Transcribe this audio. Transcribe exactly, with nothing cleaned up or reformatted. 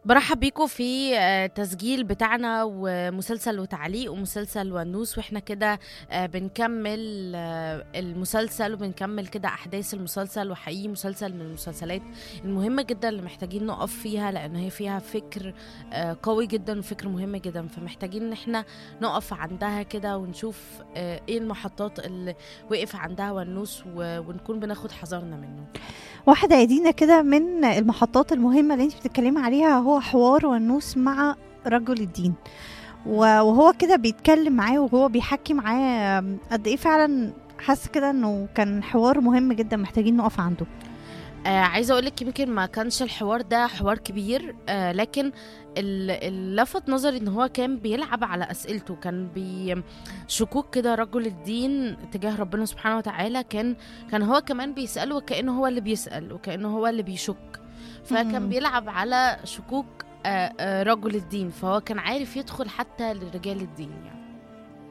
برحب بيكم في آه، تسجيل بتاعنا ومسلسل وتعليق ومسلسل ونوس، واحنا كده آه، بنكمل آه، المسلسل وبنكمل كده احداث المسلسل. وحقيقي مسلسل من المسلسلات المهمة جدا اللي محتاجين نقف فيها، لان هي فيها فكر آه، قوي جدا وفكر مهم جدا، فمحتاجين ان احنا نقف عندها كده ونشوف آه، ايه المحطات اللي وقف عندها ونوس و- ونكون بناخد حذرنا منه. واحدة يدينا كده من المحطات المهمة اللي انت بتتكلمي عليها هو حوار ونوس مع رجل الدين. و- وهو كده بيتكلم معاه وهو بيحكي معاه قد ايه فعلا حاسة كده انه كان حوار مهم جدا محتاجين نقف عنده. آه عايزه اقول لك يمكن ما كانش الحوار ده حوار كبير، آه لكن ال- اللي لفت نظري ان هو كان بيلعب على اسئلته، كان بي شكوك كده رجل الدين تجاه ربنا سبحانه وتعالى، كان كان هو كمان بيسأله وكأنه هو اللي بيسأل وكأنه هو اللي بيشك، فكان مم. بيلعب على شكوك آه آه رجل الدين، فهو كان عارف يدخل حتى لرجال الدين يعني.